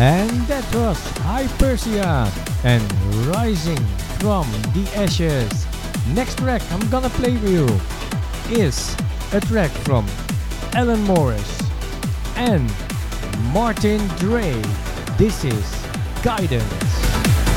And that was Hypersia and Rising from the Ashes. Next track I'm gonna play for you is a track from Alan Morris and Martin Dre. This is Guidance.